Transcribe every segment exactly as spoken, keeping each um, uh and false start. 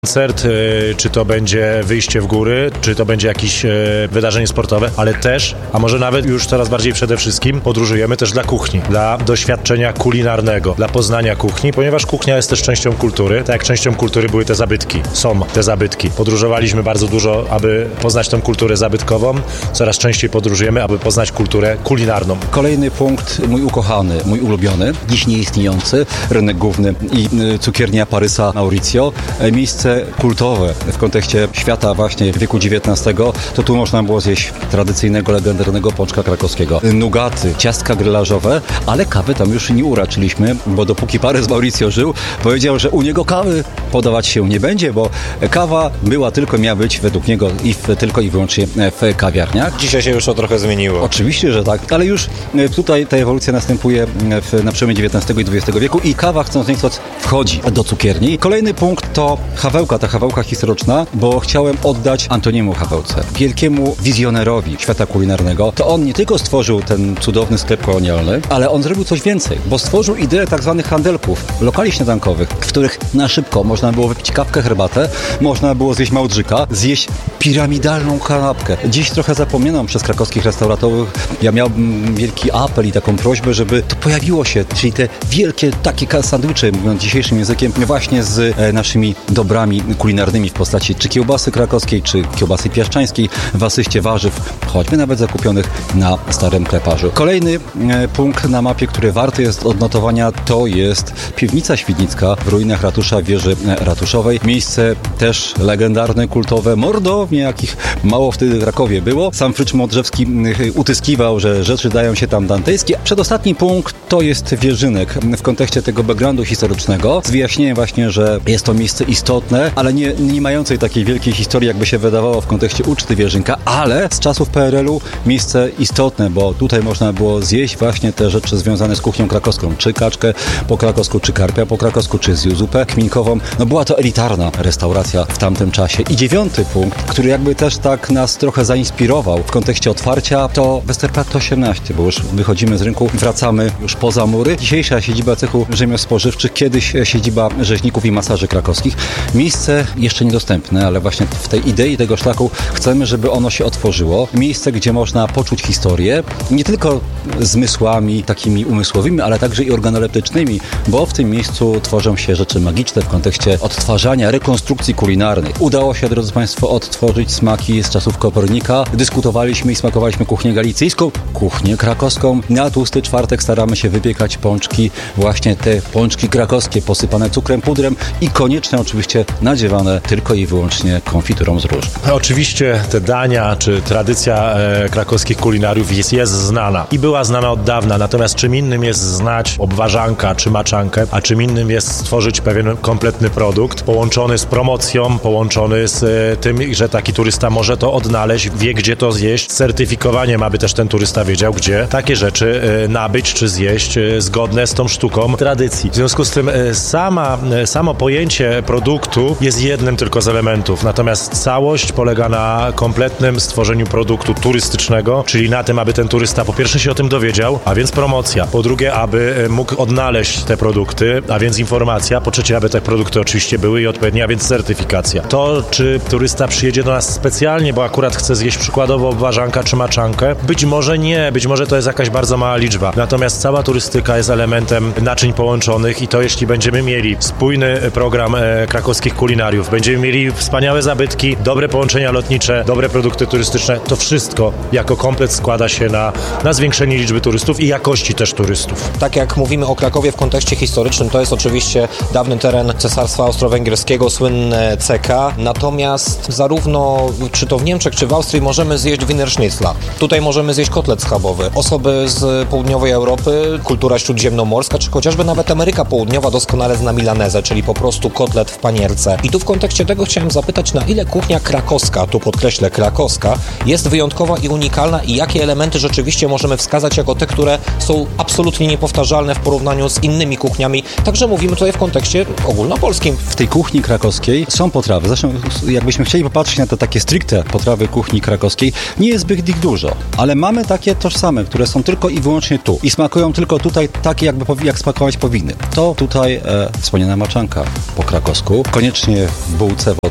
koncert, czy to będzie wyjście w góry, czy to będzie jakieś wydarzenie sportowe, ale też, a może nawet już coraz bardziej przede wszystkim podróżujemy też dla kuchni, dla doświadczenia kulinarnego, dla poznania kuchni, ponieważ kuchnia jest też częścią kultury, tak jak częścią kultury były te zabytki, są te zabytki. Podróżowaliśmy bardzo dużo, aby poznać tą kulturę zabytkową, coraz częściej podróżujemy, aby poznać kulturę kulinarną. Kolejny punkt, mój ukochany, mój ulubiony, dziś nieistniejący, rynek główny i cukiernia Parysa Mauricio, miejsce kultowe w kontekście świata właśnie wieku dziewiętnastego, to tu można było zjeść tradycyjnego, legendarnego pączka krakowskiego, nugaty, ciastka grylażowe, ale kawy tam już nie uraczyliśmy, bo dopóki Parys Mauricio żył, powiedział, że u niego kawy podawać się nie będzie, bo kawa była tylko, miała być według niego i w, tylko i wyłącznie w kawiarniach. Dzisiaj się już to trochę zmieniło. Oczywiście, że tak, ale już tutaj ta ewolucja następuje w, na przełomie dziewiętnastego i dwudziestego wieku i kawa, chcąc nie chcąc, wchodzi do cukierni. Kolejny punkt to Hawełka, ta Hawełka historyczna, bo chciałem oddać Antoniemu Hawełce, wielkiemu wizjonerowi świata kulinarnego. To on nie tylko stworzył ten cudowny sklep kolonialny, ale on zrobił coś więcej, bo stworzył ideę tak zwanych handelków, lokali śniadankowych, w których na szybko można było wypić kawkę, herbatę, można było zjeść małdrzyka, zjeść piramidalną kanapkę. Dziś trochę zapomniano przez krakowskich restauratorów. Ja miałbym wielki apel i taką prośbę, żeby to pojawiło się, czyli te wielkie takie sandwicze, mówiąc dzisiejszym językiem, właśnie z e, naszymi dobrami kulinarnymi w postaci czy kiełbasy krakowskiej, czy kiełbasy piaszczańskiej, w asyście warzyw, choćby nawet zakupionych na starym kleparzu. Kolejny e, punkt na mapie, który warty jest odnotowania, to jest piwnica świdnicka w ruinach ratusza, wieży ratuszowej. Miejsce też legendarne, kultowe, mordownie, jakich mało wtedy w Krakowie było. Sam Frycz Modrzewski utyskiwał, że rzeczy dają się tam dantejskie. Przedostatni punkt to jest Wierzynek w kontekście tego backgroundu historycznego. Z wyjaśnieniem właśnie, że jest to miejsce istotne, ale nie, nie mającej takiej wielkiej historii, jakby się wydawało w kontekście uczty Wierzynka, ale z czasów P R L-u miejsce istotne, bo tutaj można było zjeść właśnie te rzeczy związane z kuchnią krakowską, czy kaczkę po krakowsku, czy karpia po krakowsku, czy zupę kminkową. No była to elitarna restauracja w tamtym czasie. I dziewiąty punkt, który jakby też tak nas trochę zainspirował w kontekście otwarcia, to Westerplatte osiemnaście, bo już wychodzimy z rynku, wracamy już poza mury. Dzisiejsza siedziba cechu rzemiosł spożywczych, kiedyś siedziba rzeźników i masaży krakowskich. Miejsce jeszcze niedostępne, ale właśnie w tej idei tego szlaku chcemy, żeby ono się otworzyło. Miejsce, gdzie można poczuć historię, nie tylko zmysłami takimi umysłowymi, ale także i organoleptycznymi, bo w tym miejscu tworzą się rzeczy magiczne w kontekście odtwarzania, rekonstrukcji kulinarnej. Udało się, drodzy Państwo, odtworzyć smaki z czasów Kopernika. Dyskutowaliśmy i smakowaliśmy kuchnię galicyjską, kuchnię krakowską. Na tłusty czwartek staramy się wypiekać pączki, właśnie te pączki krakowskie, posypane cukrem, pudrem i koniecznie oczywiście nadziewane tylko i wyłącznie konfiturą z róż. Oczywiście te dania, czy tradycja e, krakowskich kulinariów jest, jest znana i była znana od dawna, natomiast czym innym jest znać obwarzanka czy maczankę, a czym innym jest stworzyć pewien kompletny produkt, połączony z promocją, połączony z e, tym, że taki turysta może to odnaleźć, wie gdzie to zjeść, z certyfikowaniem, aby też ten turysta wiedział, gdzie takie rzeczy e, nabyć czy zjeść e, zgodne z tą sztuką tradycji. W związku z tym e, sama, e, samo pojęcie produktu jest jednym tylko z elementów, natomiast całość polega na kompletnym stworzeniu produktu turystycznego, czyli na tym, aby ten turysta po pierwsze się o tym dowiedział, a więc promocja, po drugie, aby mógł odnaleźć te produkty, a więc informacja, po trzecie, aby te produkty oczywiście były i odpowiednie, a więc certyfikacja. To, czy turysta przyjedzie do nas specjalnie, bo akurat chce zjeść przykładowo obwarzanka czy maczankę, być może nie, być może to jest jakaś bardzo mała liczba, natomiast cała turystyka jest elementem naczyń połączonych i to jeśli będziemy mieli spójny program e, krakowskich kulinariów, będziemy mieli wspaniałe zabytki, dobre połączenia lotnicze, dobre produkty turystyczne, to wszystko jako komplet składa się na, na zwiększenie liczby turystów i jakości też turystów. Tak jak mówimy o Krakowie w kontekście historycznym, to jest oczywiście dawny teren Cesarstwa Austro-Węgierskiego, słynne C K, natomiast zarówno czy to w Niemczech, czy w Austrii możemy zjeść Wiener Schnitzla. Tutaj możemy zjeść kotlet schabowy. Osoby z południowej Europy, kultura śródziemnomorska, czy chociażby nawet Ameryka Południowa doskonale zna milanezę, czyli po prostu kotlet w panierce. I tu w kontekście tego chciałem zapytać, na ile kuchnia krakowska, tu podkreślę krakowska, jest wyjątkowa i unikalna i jakie elementy rzeczywiście możemy wskazać jako te, które są absolutnie niepowtarzalne w porównaniu z innymi kuchniami. Także mówimy tutaj w kontekście ogólnopolskim. W tej kuchni krakowskiej są potrawy. Zresztą jakbyśmy chcieli popatrzeć na te takie stricte potrawy kuchni krakowskiej, nie jest zbyt ich dużo, ale mamy takie tożsame, które są tylko i wyłącznie tu i smakują tylko tutaj takie, jakby jak smakować powinny. To tutaj e, wspomniana maczanka po krakowsku, koniecznie w bułce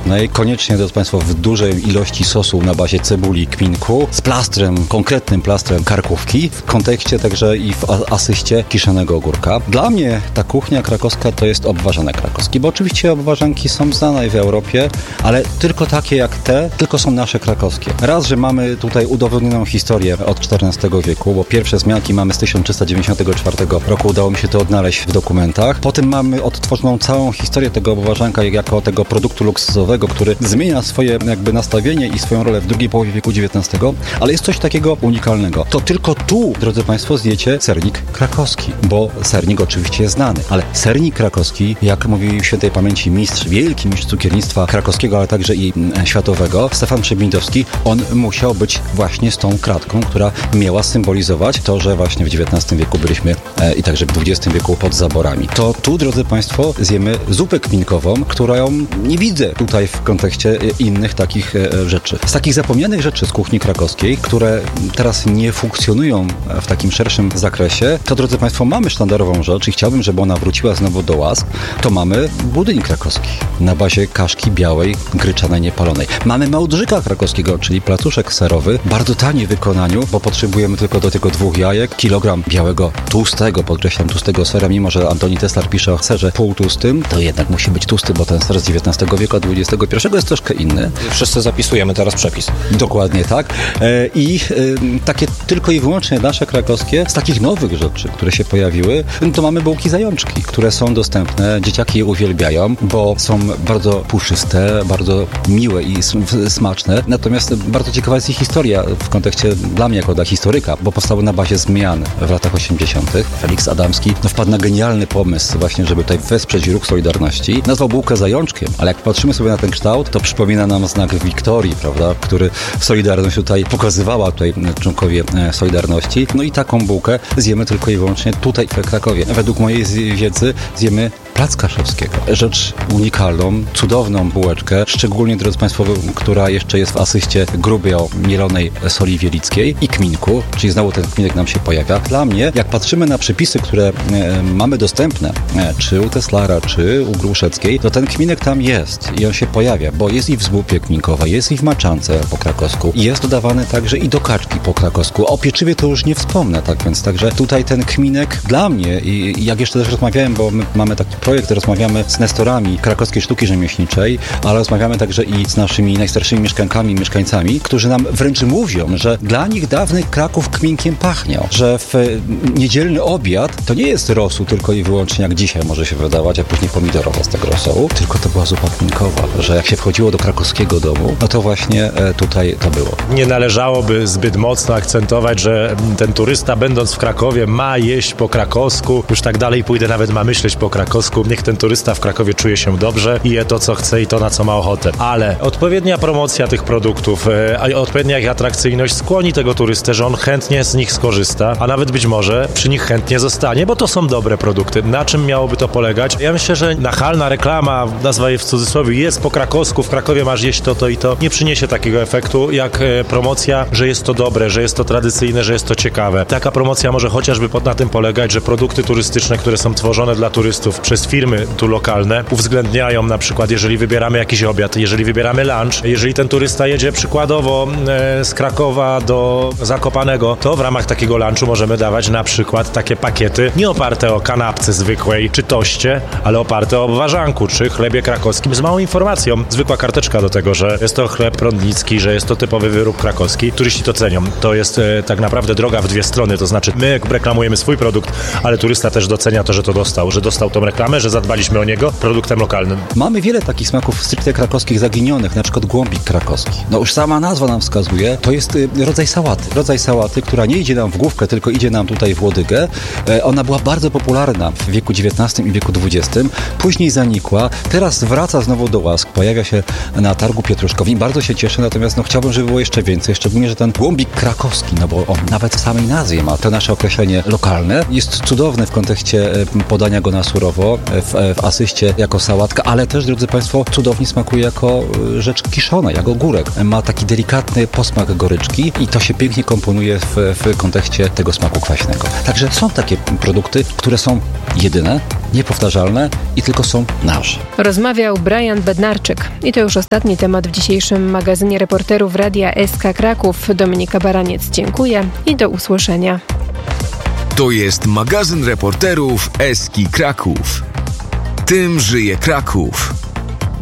historycznej, koniecznie, drodzy Państwo, w dużej ilości sosu na bazie cebuli, kminku, z plastrem, konkretnym plastrem karkówki, w kontekście także i w asyście kiszonego ogórka. Dla mnie ta kuchnia krakowska to jest obwarzane krakowskie, bo oczywiście obwarzanki są znane w Europie, ale tylko takie jak te, tylko są nasze krakowskie. Raz, że mamy tutaj udowodnioną historię od czternastego wieku, bo pierwsze wzmianki mamy z tysiąc trzysta dziewięćdziesiątego czwartego roku, udało mi się to odnaleźć w dokumentach. Potem mamy odtworzoną całą historię tego obwarzanka jako tego produktu luksusowego, który zmienia swoje jakby nastawienie i swoją rolę w drugiej połowie wieku dziewiętnastego, ale jest coś takiego unikalnego. To tylko tu, drodzy Państwo, zjecie sernik krakowski, bo sernik oczywiście jest znany, ale sernik krakowski, jak mówił świętej pamięci mistrz, wielki mistrz cukiernictwa krakowskiego, ale także i światowego, Stefan Przybindowski, on musiał być właśnie z tą kratką, która miała symbolizować to, że właśnie w dziewiętnastym wieku byliśmy e, i także w dwudziestym wieku pod zaborami. To tu, drodzy Państwo, zjemy zupę kminkową, którą nie widzę tutaj w kontekście innych takich e, rzeczy. Z takich zapomnianych rzeczy z kuchni krakowskiej, które teraz nie funkcjonują w takim szerszym zakresie, to, drodzy Państwo, mamy sztandarową rzecz i chciałbym, żeby ona wróciła znowu do łask, to mamy budyń krakowski na bazie kaszki białej, gryczanej, niepalonej. Mamy małdrzyka krakowskiego, czyli placuszek serowy, bardzo tani w wykonaniu, bo potrzebujemy tylko do tego dwóch jajek, kilogram białego, tłustego, podkreślam, tłustego sera, mimo że Antoni Teslar pisze o serze półtłustym, to jednak musi być tłusty, bo ten ser z dziewiętnastego wieku, a dwudziestego pierwszego jest troszkę inny. Wszyscy zapisujemy teraz przepis. Dokładnie tak. E, I e, takie tylko i wyłącznie nasze krakowskie, z takich nowych rzeczy, które się pojawiły, to mamy bułki zajączki, które są dostępne, dzieciaki je uwielbiają, bo są bardzo puszyste, bardzo miłe i smaczne. Natomiast bardzo ciekawa jest ich historia w kontekście dla mnie jako dla historyka, bo powstały na bazie zmian w latach osiemdziesiątych. Felix Adamski no, wpadł na genialny pomysł właśnie, żeby tutaj wesprzeć ruch Solidarności. Nazwał bułkę zajączkiem, ale jak patrzymy sobie na ten kształt, to przypomina nam znak Wiktorii, prawda, który Solidarność tutaj pokazywała, tutaj członkowie Solidarności. No i taką bułkę zjemy tylko i wyłącznie tutaj w Krakowie. Według mojej wiedzy zjemy plac kaszewskiego. Rzecz unikalną, cudowną bułeczkę, szczególnie, drodzy Państwo, która jeszcze jest w asyście grubio mielonej soli wielickiej i kminku, czyli znowu ten kminek nam się pojawia. Dla mnie, jak patrzymy na przepisy, które e, mamy dostępne, e, czy u Teslara, czy u Gruszeckiej, to ten kminek tam jest i on się pojawia, bo jest i w zbupie kminkowej, jest i w maczance po krakowsku i jest dodawany także i do kaczki po krakowsku. O pieczywie to już nie wspomnę, tak więc także tutaj ten kminek dla mnie i, i jak jeszcze też rozmawiałem, bo my mamy taki projekt, rozmawiamy z nestorami krakowskiej sztuki rzemieślniczej, ale rozmawiamy także i z naszymi najstarszymi mieszkankami, mieszkańcami, którzy nam wręcz mówią, że dla nich dawny Kraków kminkiem pachniał, że w niedzielny obiad to nie jest rosół tylko i wyłącznie jak dzisiaj może się wydawać, a później pomidorowa z tego rosołu, tylko to była zupa kminkowa, że jak się wchodziło do krakowskiego domu, no to właśnie tutaj to było. Nie należałoby zbyt mocno akcentować, że ten turysta będąc w Krakowie ma jeść po krakowsku, już tak dalej pójdę, nawet ma myśleć po krakowsku, niech ten turysta w Krakowie czuje się dobrze i je to, co chce i to, na co ma ochotę. Ale odpowiednia promocja tych produktów, a odpowiednia ich atrakcyjność skłoni tego turystę, że on chętnie z nich skorzysta, a nawet być może przy nich chętnie zostanie, bo to są dobre produkty. Na czym miałoby to polegać? Ja myślę, że nachalna reklama, nazwa je w cudzysłowie, jest po krakowsku, w Krakowie masz jeść to, to i to, nie przyniesie takiego efektu, jak promocja, że jest to dobre, że jest to tradycyjne, że jest to ciekawe. Taka promocja może chociażby na tym polegać, że produkty turystyczne, które są tworzone dla turystów przez firmy tu lokalne, uwzględniają na przykład, jeżeli wybieramy jakiś obiad, jeżeli wybieramy lunch, jeżeli ten turysta jedzie przykładowo e, z Krakowa do Zakopanego, to w ramach takiego lunchu możemy dawać na przykład takie pakiety nie oparte o kanapce zwykłej czy toście, ale oparte o obwarzanku czy chlebie krakowskim z małą informacją. Zwykła karteczka do tego, że jest to chleb prądnicki, że jest to typowy wyrób krakowski. Turyści to cenią. To jest e, tak naprawdę droga w dwie strony, to znaczy my reklamujemy swój produkt, ale turysta też docenia to, że to dostał, że dostał tą reklamę, że zadbaliśmy o niego produktem lokalnym. Mamy wiele takich smaków stricte krakowskich zaginionych, na przykład głąbik krakowski. No już sama nazwa nam wskazuje, to jest y, rodzaj sałaty. Rodzaj sałaty, która nie idzie nam w główkę, tylko idzie nam tutaj w łodygę. E, ona była bardzo popularna w wieku dziewiętnastym i wieku dwudziestym. Później zanikła. Teraz wraca znowu do łask. Pojawia się na targu pietruszkowym. Bardzo się cieszę, natomiast no, chciałbym, żeby było jeszcze więcej. Szczególnie, że ten głąbik krakowski, no bo on nawet w samej nazwie ma to nasze określenie lokalne. Jest cudowne w kontekście podania go na surowo. w, w asyście jako sałatka, ale też, drodzy Państwo, cudownie smakuje jako rzecz kiszona, jako ogórek. Ma taki delikatny posmak goryczki i to się pięknie komponuje w, w kontekście tego smaku kwaśnego. Także są takie produkty, które są jedyne, niepowtarzalne i tylko są nasze. Rozmawiał Brian Bednarczyk. I to już ostatni temat w dzisiejszym magazynie reporterów Radia S K Kraków. Dominika Baraniec, dziękuję i do usłyszenia. To jest magazyn reporterów S K Kraków. Tym żyje Kraków.